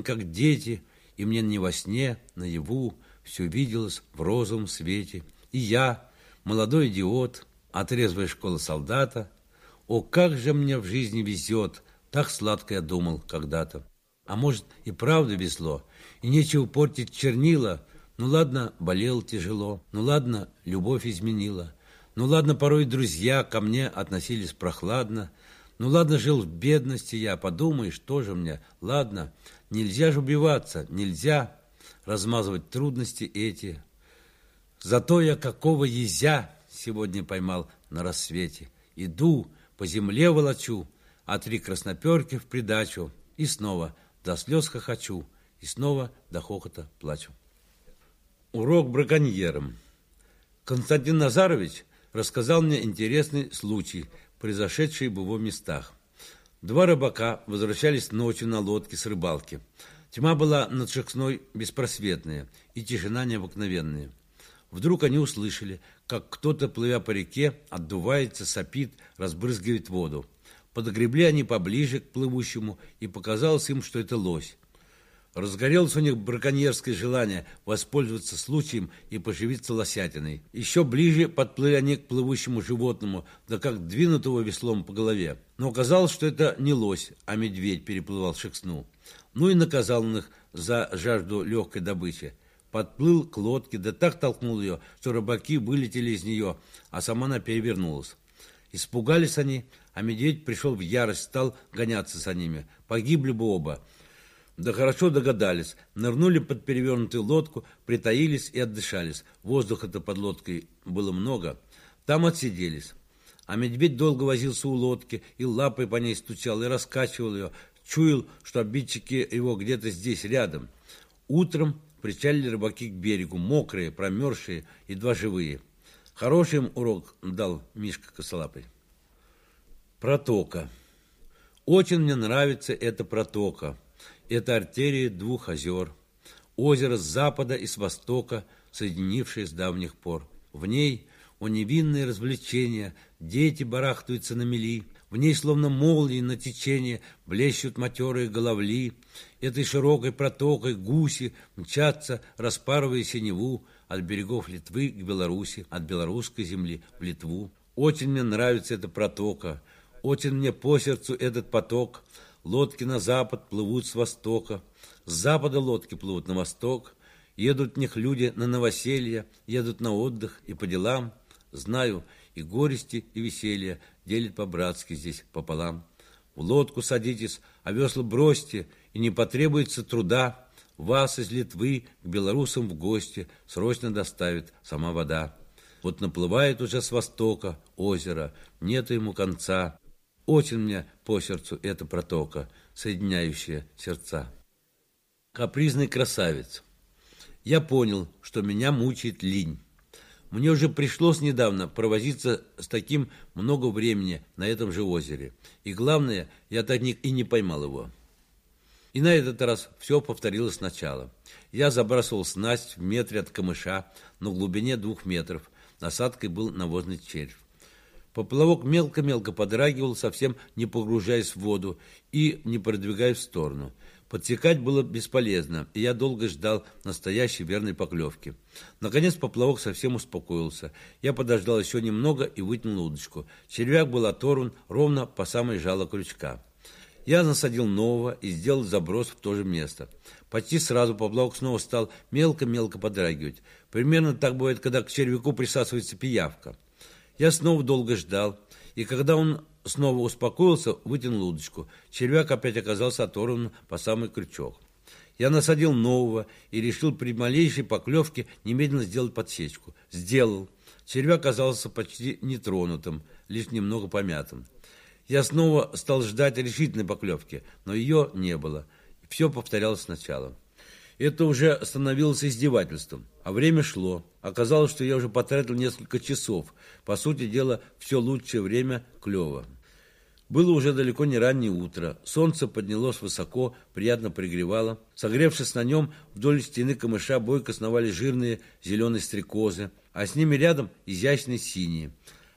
как дети, и мне не во сне, наяву все виделось в розовом свете. И я, молодой идиот, отрезвая школа солдата, о, как же мне в жизни везет, так сладко я думал когда-то. А может, и правда везло, и нечего портить чернила. Ну ладно, болел тяжело, ну ладно, любовь изменила, ну ладно, порой друзья ко мне относились прохладно, ну ладно, жил в бедности я, подумаешь, тоже мне, ладно, нельзя же убиваться, нельзя размазывать трудности эти. Зато я какого езя сегодня поймал на рассвете. Иду, по земле волочу, а 3 красноперки в придачу, и снова до слез хохочу, и снова до хохота плачу. Урок браконьерам. Константин Назарович рассказал мне интересный случай, произошедший в его местах. 2 рыбака возвращались ночью на лодке с рыбалки. Тьма была над Шексной беспросветная и тишина необыкновенная. Вдруг они услышали, как кто-то, плывя по реке, отдувается, сопит, разбрызгивает воду. Подгребли они поближе к плывущему, и показалось им, что это лось. Разгорелось у них браконьерское желание воспользоваться случаем и поживиться лосятиной. Еще ближе подплыли они к плывущему животному, да как двинут его веслом по голове. Но оказалось, что это не лось, а медведь переплывал Шексну. Ну и наказал он их за жажду легкой добычи. Подплыл к лодке, да так толкнул ее, что рыбаки вылетели из нее, а сама она перевернулась. Испугались они, а медведь пришел в ярость, стал гоняться за ними. Погибли бы оба. Да хорошо догадались, нырнули под перевернутую лодку, притаились и отдышались. Воздуха-то под лодкой было много. Там отсиделись. А медведь долго возился у лодки, и лапой по ней стучал, и раскачивал ее. Чуял, что обидчики его где-то здесь, рядом. Утром причалили рыбаки к берегу, мокрые, промерзшие, едва живые. Хороший им урок дал Мишка Косолапый. Протока. Очень мне нравится эта протока. Это артерия 2 озер. Озеро с запада и с востока, соединившее с давних пор. В ней, о невинные развлечения, дети барахтаются на мели. В ней, словно молнии на течение, блещут матерые головли. Этой широкой протокой гуси мчатся, распарывая синеву, от берегов Литвы к Беларуси, от белорусской земли в Литву. Очень мне нравится эта протока, очень мне по сердцу этот поток. Лодки на запад плывут с востока, с запада лодки плывут на восток. Едут в них люди на новоселье, едут на отдых и по делам. Знаю, и горести, и веселье делят по-братски здесь пополам. В лодку садитесь, а весла бросьте, и не потребуется труда. Вас из Литвы к белорусам в гости срочно доставит сама вода. Вот наплывает уже с востока озеро, нету ему конца. Очень мне по сердцу эта протока, соединяющая сердца. Капризный красавец. Я понял, что меня мучает линь. Мне уже пришлось недавно провозиться с таким много времени на этом же озере. И главное, я так и не поймал его. И на этот раз все повторилось сначала. Я забрасывал снасть в метре от камыша на глубине 2 метров. Насадкой был навозный червь. Поплавок мелко-мелко подрагивал, совсем не погружаясь в воду и не продвигаясь в сторону. Подсекать было бесполезно, и я долго ждал настоящей верной поклевки. Наконец поплавок совсем успокоился. Я подождал еще немного и вытянул удочку. Червяк был оторван ровно по самой жало крючка. Я насадил нового и сделал заброс в то же место. Почти сразу поплавок снова стал мелко-мелко подрагивать. Примерно так бывает, когда к червяку присасывается пиявка. Я снова долго ждал, и когда он снова успокоился, вытянул удочку. Червяк опять оказался оторван по самый крючок. Я насадил нового и решил при малейшей поклевке немедленно сделать подсечку. Сделал. Червяк оказался почти нетронутым, лишь немного помятым. Я снова стал ждать решительной поклевки, но ее не было. Все повторялось сначала. Это уже становилось издевательством, а время шло. Оказалось, что я уже потратил несколько часов. По сути дела, все лучшее время клево. Было уже далеко не раннее утро. Солнце поднялось высоко, приятно пригревало. Согревшись на нем, вдоль стены камыша бойко сновали жирные зеленые стрекозы, а с ними рядом изящные синие.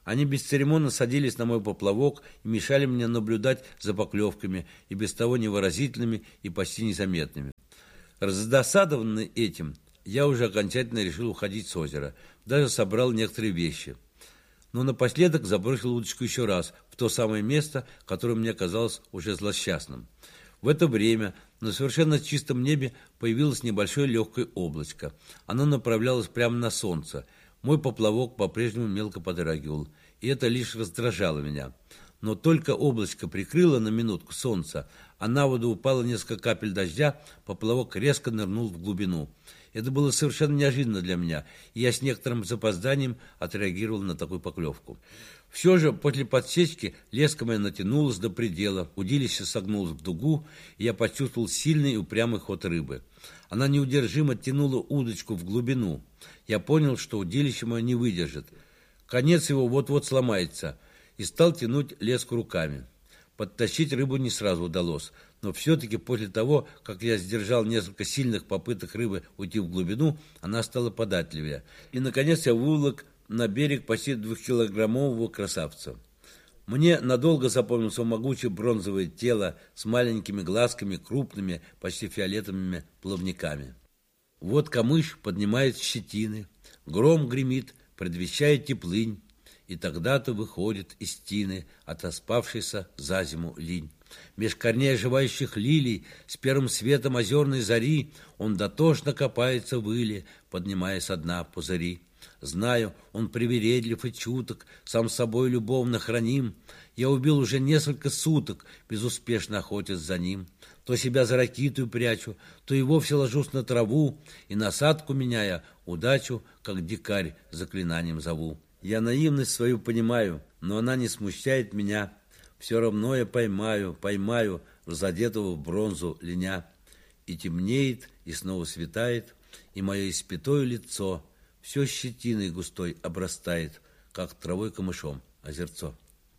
Они бесцеремонно садились на мой поплавок и мешали мне наблюдать за поклевками, и без того невыразительными и почти незаметными. Раздосадованный этим, я уже окончательно решил уходить с озера, даже собрал некоторые вещи. Но напоследок забросил удочку еще раз в то самое место, которое мне казалось уже злосчастным. В это время на совершенно чистом небе появилось небольшое легкое облачко. Оно направлялось прямо на солнце. Мой поплавок по-прежнему мелко подрагивал, и это лишь раздражало меня. Но только облачко прикрыло на минутку солнце, а на воду упало несколько капель дождя, поплавок резко нырнул в глубину. Это было совершенно неожиданно для меня, и я с некоторым запозданием отреагировал на такую поклевку. Все же после подсечки леска моя натянулась до предела, удилище согнулось в дугу, и я почувствовал сильный и упрямый ход рыбы. Она неудержимо тянула удочку в глубину. Я понял, что удилище мое не выдержит. Конец его вот-вот сломается, и стал тянуть леску руками. Подтащить рыбу не сразу удалось, но все-таки после того, как я сдержал несколько сильных попыток рыбы уйти в глубину, она стала податливее. И, наконец, я выволок на берег почти 2-килограммового красавца. Мне надолго запомнилось могучее бронзовое тело с маленькими глазками, крупными, почти фиолетовыми плавниками. Вот камыш поднимает щетины, гром гремит, предвещает теплынь, и тогда-то выходит из тины отоспавшийся за зиму линь. Меж корней оживающих лилий с первым светом озерной зари он дотошно копается в иле, поднимая со дна пузыри. Знаю, он привередлив и чуток, сам собой любовно храним. Я убил уже несколько суток, безуспешно охотясь за ним. То себя за ракиту прячу, то и вовсе ложусь на траву, и насадку меняя, удачу, как дикарь, заклинанием зову. Я наивность свою понимаю, но она не смущает меня. Все равно я поймаю разодетого в бронзу линя. И темнеет, и снова светает, и мое испятое лицо все щетиной густой обрастает, как травой камышом озерцо.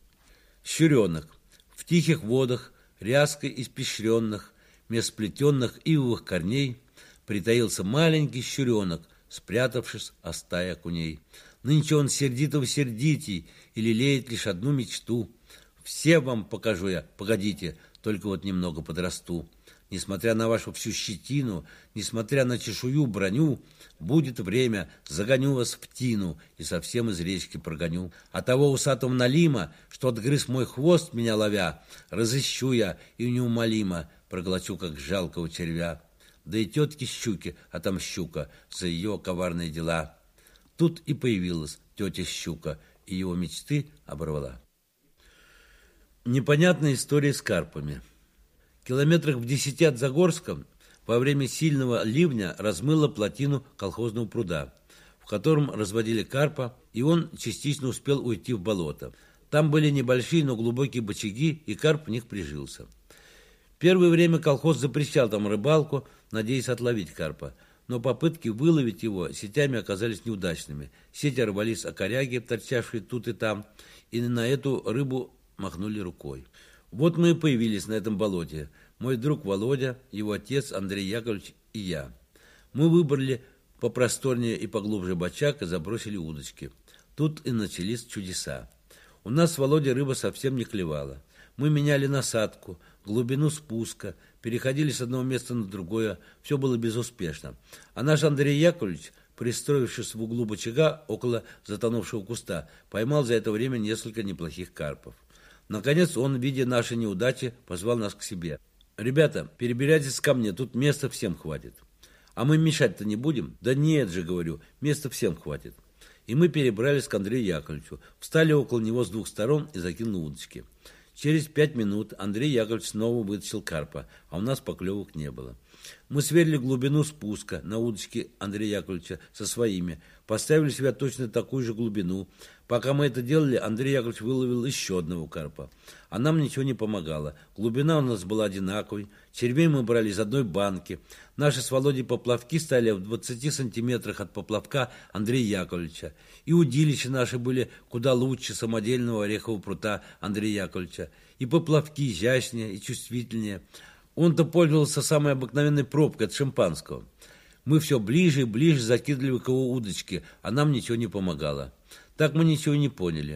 Щуренок. В тихих водах, ряской испещренных, меж сплетенных ивовых корней, притаился маленький щуренок, спрятавшись от стаи окуней. Нынче он сердитого сердитей и лелеет лишь одну мечту. Все вам покажу я, погодите, только вот немного подрасту. Несмотря на вашу всю щетину, несмотря на чешую броню, будет время, загоню вас в тину и совсем из речки прогоню. А того усатого налима, что отгрыз мой хвост, меня ловя, разыщу я и неумолимо проглочу, как жалкого червя. Да и тетке-щуке отомщу-ка за ее коварные дела. Тут и появилась тетя-щука, и его мечты оборвала. Непонятная история с карпами. Километрах в 10 от Загорска во время сильного ливня размыло плотину колхозного пруда, в котором разводили карпа, и он частично успел уйти в болото. Там были небольшие, но глубокие бочаги, и карп в них прижился. Первое время колхоз запрещал там рыбалку, надеясь отловить карпа, но попытки выловить его сетями оказались неудачными. Сети рвались о коряги, торчавшие тут и там, и на эту рыбу махнули рукой. Вот мы и появились на этом болоте. Мой друг Володя, его отец Андрей Яковлевич и я. Мы выбрали попросторнее и поглубже бочак и забросили удочки. Тут и начались чудеса. У нас с Володей рыба совсем не клевала. Мы меняли насадку, глубину спуска, переходили с одного места на другое. Все было безуспешно. А наш Андрей Яковлевич, пристроившись в углу бочага около затонувшего куста, поймал за это время несколько неплохих карпов. Наконец он, видя наши неудачи, позвал нас к себе. «Ребята, перебирайтесь ко мне, тут места всем хватит». «А мы мешать-то не будем?» «Да нет же, говорю, места всем хватит». И мы перебрались к Андрею Яковлевичу, встали около него с двух сторон и закинули удочки. Через 5 минут Андрей Яковлевич снова вытащил карпа, а у нас поклевок не было. Мы сверили глубину спуска на удочке Андрея Яковлевича со своими, поставили себя точно такую же глубину. Пока мы это делали, Андрей Яковлевич выловил еще одного карпа. А нам ничего не помогало. Глубина у нас была одинаковой, червей мы брали из одной банки. Наши с Володей поплавки стояли в 20 сантиметрах от поплавка Андрея Яковлевича. И удилища наши были куда лучше самодельного орехового прута Андрея Яковлевича. И поплавки изящнее и чувствительнее. Он-то пользовался самой обыкновенной пробкой от шампанского. Мы все ближе и ближе закидывали к его удочке, а нам ничего не помогало. Так мы ничего не поняли.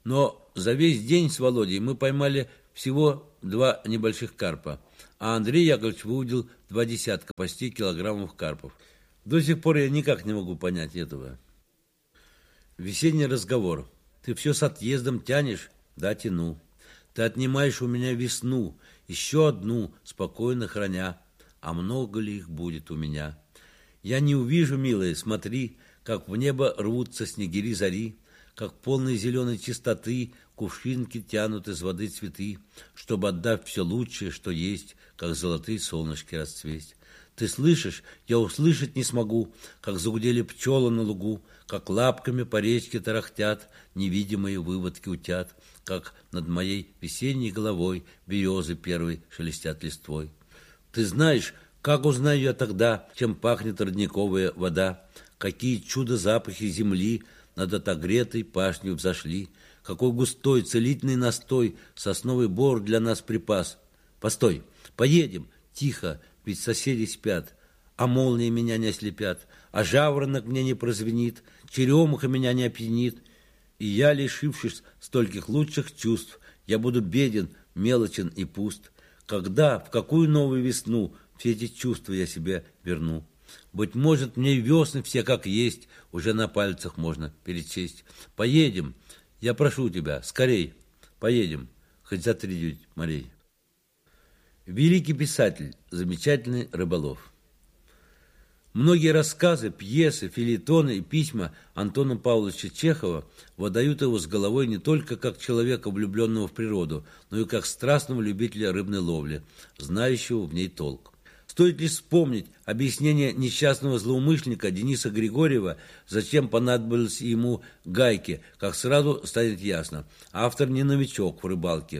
Но за весь день с Володей мы поймали всего 2 небольших карпа, а Андрей Яковлевич выудил 2 десятка, почти килограммов карпов. До сих пор я никак не могу понять этого. Весенний разговор. Ты все с отъездом тянешь? Да, тяну. Ты отнимаешь у меня весну, еще одну, спокойно храня. А много ли их будет у меня? Я не увижу, милая, смотри, как в небо рвутся снегири зари, как полные зеленой чистоты кувшинки тянут из воды цветы, чтобы, отдав все лучшее, что есть, как золотые солнышки расцвесть. Ты слышишь, я услышать не смогу, как загудели пчелы на лугу, как лапками по речке тарахтят невидимые выводки утят, как над моей весенней головой березы первой шелестят листвой. Ты знаешь, как узнаю я тогда, чем пахнет родниковая вода, какие чудо-запахи земли над отогретой пашней взошли, какой густой целительный настой сосновый бор для нас припас. Постой, поедем, тихо, ведь соседи спят, а молнии меня не ослепят, а жаворонок мне не прозвенит, черемуха меня не опьянит. И я, лишившись стольких лучших чувств, я буду беден, мелочен и пуст. Когда, в какую новую весну все эти чувства я себе верну? Быть может, мне весны все как есть уже на пальцах можно перечесть. Поедем, я прошу тебя, скорей, поедем, хоть за 3 морей. Великий писатель, замечательный рыболов. Многие рассказы, пьесы, фельетоны и письма Антона Павловича Чехова выдают его с головой не только как человека, влюбленного в природу, но и как страстного любителя рыбной ловли, знающего в ней толк. Стоит лишь вспомнить объяснение несчастного злоумышленника Дениса Григорьева, зачем понадобились ему гайки, как сразу станет ясно. Автор не новичок в рыбалке.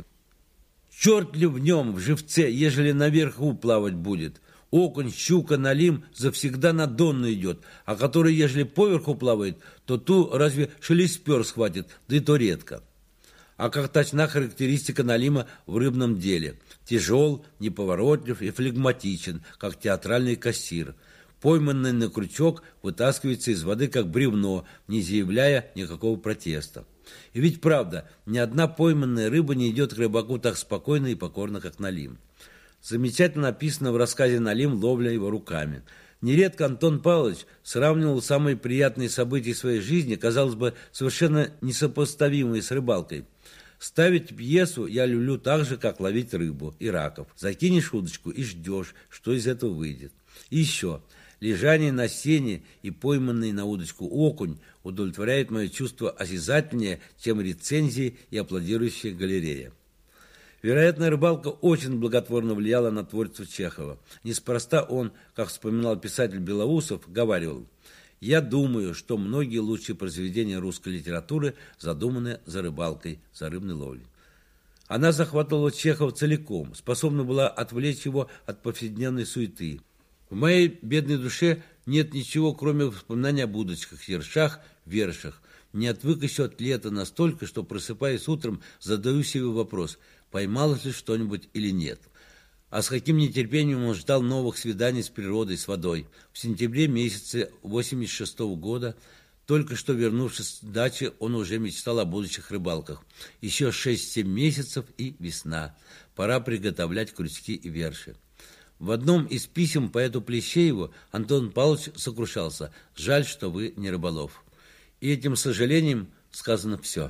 Черт ли в нем, в живце, ежели наверху плавать будет? Окунь, щука, налим завсегда на донну идет, а который, ежели поверху плавает, то ту разве шелеспер схватит, да и то редко. А как точна характеристика налима в рыбном деле. Тяжел, неповоротлив и флегматичен, как театральный кассир. Пойманный на крючок вытаскивается из воды, как бревно, не заявляя никакого протеста. И ведь правда, ни одна пойманная рыба не идет к рыбаку так спокойно и покорно, как налим. Замечательно описано в рассказе «Налим» ловля его руками. Нередко Антон Павлович сравнивал самые приятные события своей жизни, казалось бы, совершенно несопоставимые с рыбалкой. Ставить пьесу я люблю так же, как ловить рыбу и раков. Закинешь удочку и ждешь, что из этого выйдет. И еще, лежание на сене и пойманный на удочку окунь удовлетворяет мое чувство осязательнее, чем рецензии и аплодирующая галерея. Вероятно, рыбалка очень благотворно влияла на творчество Чехова. Неспроста он, как вспоминал писатель Белоусов, говаривал: «Я думаю, что многие лучшие произведения русской литературы задуманы за рыбалкой, за рыбной ловлей». Она захватывала Чехова целиком, способна была отвлечь его от повседневной суеты. В моей бедной душе нет ничего, кроме воспоминаний об удочках, ершах, вершах. Не отвык еще от лета настолько, что, просыпаясь утром, задаю себе вопрос, поймалось ли что-нибудь или нет. А с каким нетерпением он ждал новых свиданий с природой, с водой. В сентябре месяце 1986 года, только что вернувшись с дачи, он уже мечтал о будущих рыбалках. Еще 6-7 месяцев и весна. Пора приготовлять крючки и верши. В одном из писем поэту Плещееву Антон Павлович сокрушался: «Жаль, что вы не рыболов». И этим сожалением сказано все.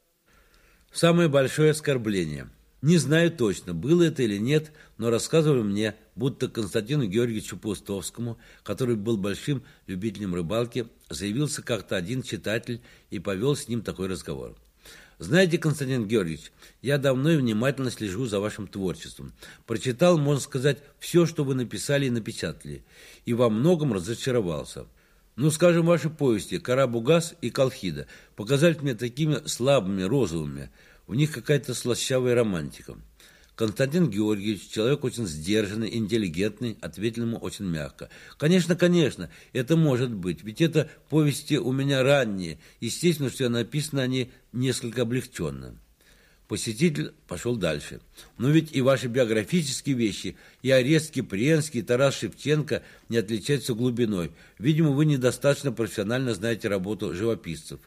Самое большое оскорбление. Не знаю точно, было это или нет, но рассказывали мне, будто Константину Георгиевичу Паустовскому, который был большим любителем рыбалки, заявился как-то один читатель и повел с ним такой разговор. «Знаете, Константин Георгиевич, я давно и внимательно слежу за вашим творчеством. Прочитал, можно сказать, все, что вы написали и напечатали, и во многом разочаровался. Ну, скажем, ваши повести «Карабугас» и «Колхида» показались мне такими слабыми, розовыми. В них какая-то слащавая романтика. Константин Георгиевич, человек очень сдержанный, интеллигентный, ответил ему очень мягко. Конечно, это может быть, ведь это повести у меня ранние. Естественно, что написаны они несколько облегченно». Посетитель пошел дальше. «Но ведь и ваши биографические вещи, и Орест Кипренский, и Тарас Шевченко не отличаются глубиной. Видимо, вы недостаточно профессионально знаете работу живописцев».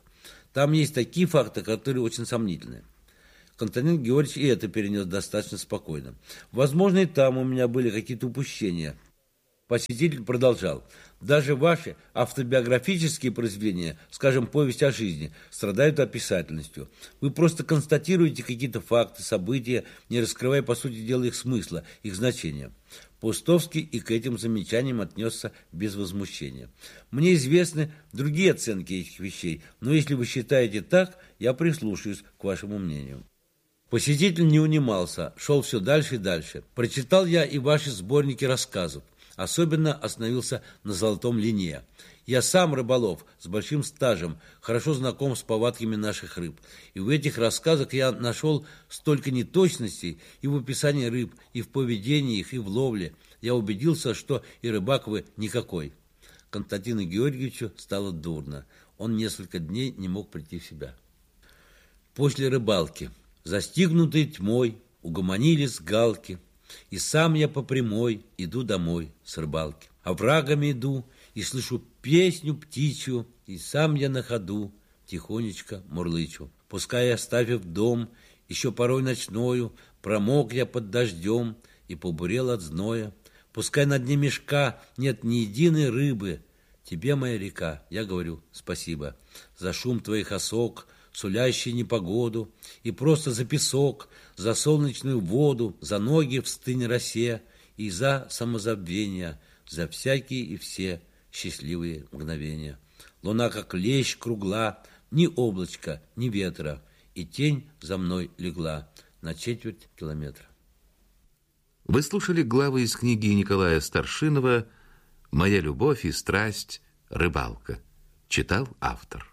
Там есть такие факты, которые очень сомнительные. Константин Георгиевич и это перенес достаточно спокойно. Возможно, и там у меня были какие-то упущения. Посетитель продолжал. Даже ваши автобиографические произведения, скажем, повесть о жизни, страдают описательностью. Вы просто констатируете какие-то факты, события, не раскрывая, по сути дела, их смысла, их значения. Паустовский и к этим замечаниям отнесся без возмущения. Мне известны другие оценки этих вещей, но если вы считаете так, я прислушаюсь к вашему мнению. Посетитель не унимался, шел все дальше и дальше. Прочитал я и ваши сборники рассказов. Особенно остановился на «Золотом лине». Я сам рыболов с большим стажем, хорошо знаком с повадками наших рыб. И в этих рассказах я нашел столько неточностей и в описании рыб, и в поведении их, и в ловле. Я убедился, что и рыбак вы никакой. Константину Георгиевичу стало дурно. Он несколько дней не мог прийти в себя. После рыбалки, застигнутые тьмой, угомонились галки. И сам я по прямой иду домой с рыбалки. Оврагами иду и слышу песню птичью, и сам я на ходу тихонечко мурлычу. Пускай, оставив дом, еще порой ночною, промок я под дождем и побурел от зноя. Пускай на дне мешка нет ни единой рыбы. Тебе, моя река, я говорю спасибо за шум твоих осок, сулящий непогоду, и просто за песок, за солнечную воду, за ноги в стынь росе и за самозабвение, за всякие и все счастливые мгновения. Луна, как лещ, кругла, ни облачка, ни ветра, и тень за мной легла на 1/4 километра. Вы слушали главы из книги Николая Старшинова «Моя любовь и страсть. Рыбалка». Читал автор.